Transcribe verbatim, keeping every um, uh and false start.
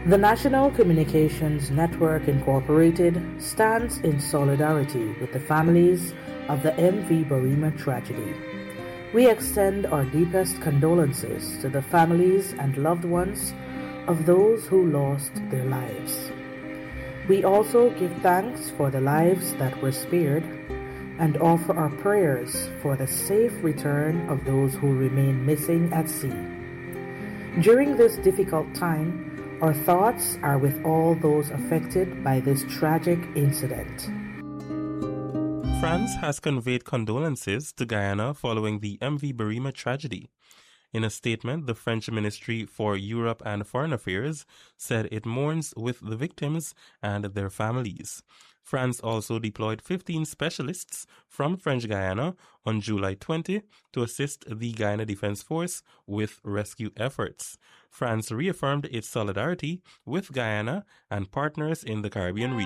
The National Communications Network Incorporated stands in solidarity with the families of the M V Barima tragedy. We extend our deepest condolences to the families and loved ones of those who lost their lives. We also give thanks for the lives that were spared and offer our prayers for the safe return of those who remain missing at sea. During this difficult time, our thoughts are with all those affected by this tragic incident. France has conveyed condolences to Guyana following the M V Barima tragedy. In a statement, the French Ministry for Europe and Foreign Affairs said it mourns with the victims and their families. France also deployed fifteen specialists from French Guyana on July twentieth to assist the Guyana Defense Force with rescue efforts. France reaffirmed its solidarity with Guyana and partners in the Caribbean region.